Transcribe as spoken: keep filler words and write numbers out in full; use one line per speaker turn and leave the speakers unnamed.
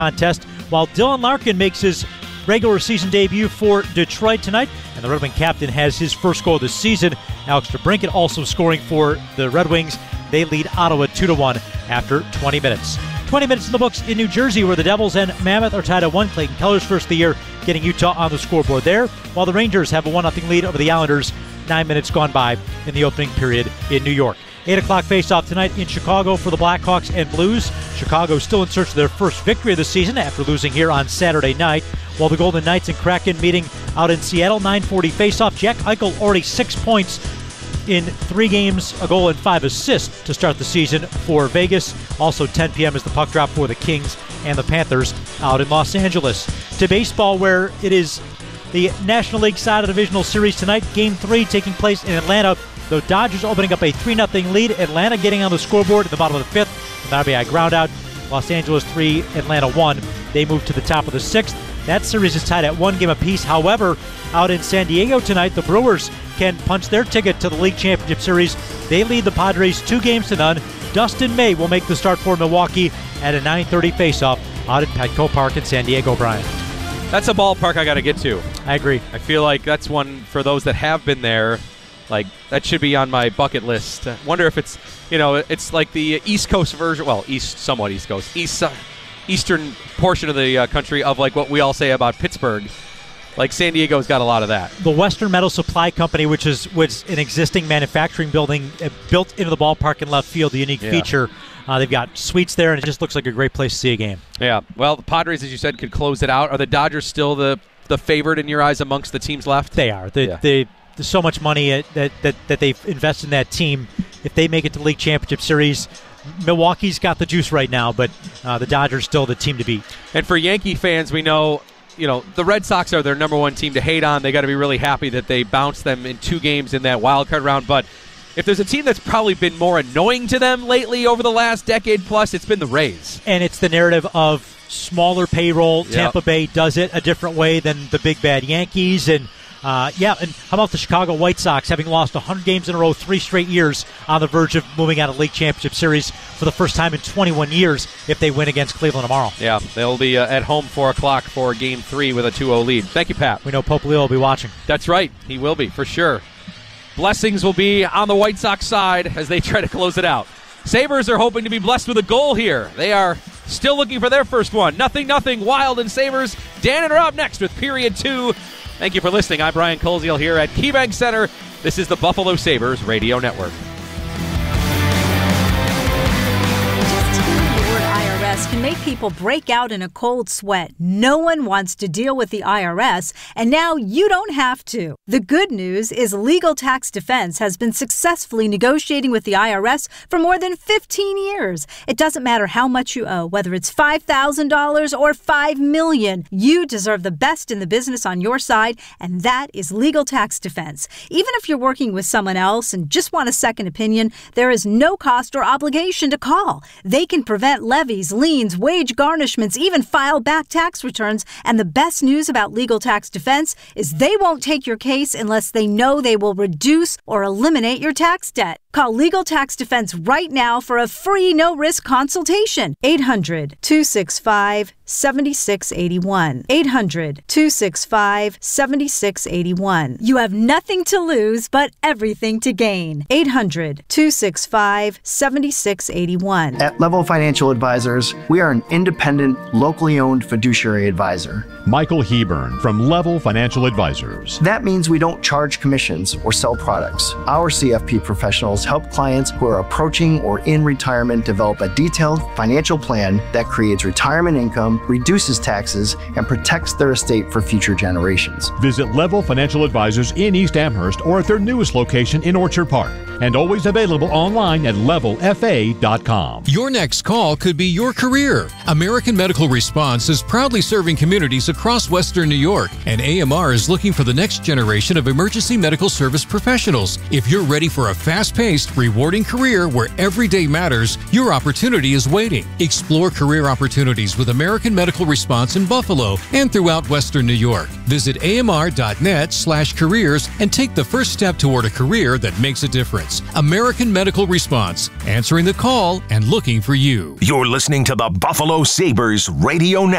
contest, while Dylan Larkin makes his regular season debut for Detroit tonight, and the Red Wing captain has his first goal of the season. Alex DeBrincat also scoring for the Red Wings. They lead Ottawa two to one after twenty minutes. twenty minutes in the books in New Jersey, where the Devils and Mammoth are tied at one. Clayton Keller's first of the year, getting Utah on the scoreboard there, while the Rangers have a one nothing lead over the Islanders. Nine minutes gone by in the opening period in New York. eight o'clock face-off tonight in Chicago for the Blackhawks and Blues. Chicago still in search of their first victory of the season after losing here on Saturday night, while the Golden Knights and Kraken meeting out in Seattle. nine forty face-off. Jack Eichel already six points in three games, a goal and five assists to start the season for Vegas. Also ten p.m. is the puck drop for the Kings and the Panthers out in Los Angeles. To baseball, where it is the National League side of the divisional series tonight. Game three taking place in Atlanta. The Dodgers opening up a three nothing lead. Atlanta getting on the scoreboard at the bottom of the fifth. An R B I ground out. Los Angeles three, Atlanta one. They move to the top of the sixth. That series is tied at one game apiece. However, out in San Diego tonight, the Brewers can punch their ticket to the League Championship Series. They lead the Padres two games to none. Dustin May will make the start for Milwaukee at a nine thirty faceoff out at Petco Park in San Diego, Brian.
That's a ballpark I got to get to.
I agree.
I feel like that's one for those that have been there. Like, that should be on my bucket list. I wonder if it's, you know, it's like the East Coast version. Well, East, somewhat East Coast. East, uh, eastern portion of the uh, country of, like, what we all say about Pittsburgh. Like, San Diego's got a lot of that.
The Western Metal Supply Company, which is was an existing manufacturing building uh, built into the ballpark in left field, the unique
yeah. feature.
Uh, they've got suites there, and it just looks like a great place to see a game.
Yeah. Well, the Padres, as you said, could close it out. Are the Dodgers still the, the favorite in your eyes amongst the teams left?
They are. They,
yeah.
they, there's so much money that, that, that they've invested in that team. If they make it to the League Championship Series, Milwaukee's got the juice right now, but uh, the Dodgers still the team to beat.
And for Yankee fans, we know, you know, the Red Sox are their number one team to hate on. They got to be really happy that they bounced them in two games in that wild card round. But if there's a team that's probably been more annoying to them lately over the last decade plus, it's been the Rays.
And it's the narrative of smaller payroll.
Yep.
Tampa Bay does it a different way than the big bad Yankees. And uh, yeah, and how about the Chicago White Sox having lost one hundred games in a row, three straight years, on the verge of moving out of League Championship Series for the first time in twenty-one years if they win against Cleveland tomorrow.
Yeah, they'll be uh, at home four o'clock for Game three with a two oh lead. Thank you, Pat.
We know Pope Leo will be watching.
That's right. He will be, for sure. Blessings will be on the White Sox side as they try to close it out. Sabres are hoping to be blessed with a goal here. They are still looking for their first one. Nothing, nothing. Wild and Sabres. Dan and are up next with period two. Thank you for listening. I'm Brian Koziel here at KeyBank Center. This is the Buffalo Sabres Radio Network.
Can make people break out in a cold sweat. No one wants to deal with the I R S, and now you don't have to. The good news is Legal Tax Defense has been successfully negotiating with the I R S for more than fifteen years. It doesn't matter how much you owe, whether it's five thousand dollars or five million dollars. You deserve the best in the business on your side, and that is Legal Tax Defense. Even if you're working with someone else and just want a second opinion, there is no cost or obligation to call. They can prevent levies, liens, wage garnishments, even file back tax returns. And the best news about Legal Tax Defense is they won't take your case unless they know they will reduce or eliminate your tax debt. Call Legal Tax Defense right now for a free no-risk consultation. eight hundred, two six five, seven six eight one. eight hundred, two six five, seven six eight one. You have nothing to lose but everything to gain. eight hundred, two six five, seven six eight one.
At Level Financial Advisors, we are an independent, locally owned fiduciary advisor.
Michael Hebern from Level Financial Advisors.
That means we don't charge commissions or sell products. Our C F P professionals help clients who are approaching or in retirement develop a detailed financial plan that creates retirement income, reduces taxes, and protects their estate for future generations.
Visit Level Financial Advisors in East Amherst or at their newest location in Orchard Park. And always available online at level f a dot com.
Your next call could be your career. American Medical Response is proudly serving communities across Western New York, and A M R is looking for the next generation of emergency medical service professionals. If you're ready for a fast-paced, rewarding career where every day matters, your opportunity is waiting. Explore career opportunities with American Medical Response in Buffalo and throughout Western New York. Visit A M R dot net slash careers and take the first step toward a career that makes a difference. results. American Medical Response, answering the call and looking for you.
You're listening to the Buffalo Sabres Radio Network.